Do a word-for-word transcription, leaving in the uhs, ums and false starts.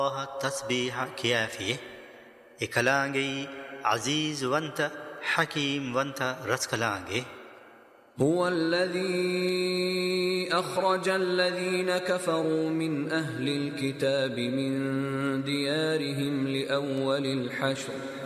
الله تسبيح كيافيه إكلانجي عزيز وانت حكيم وانت رسكلانجي. هو الذي أخرج الذين كفروا من أهل الكتاب من ديارهم لأول الحشر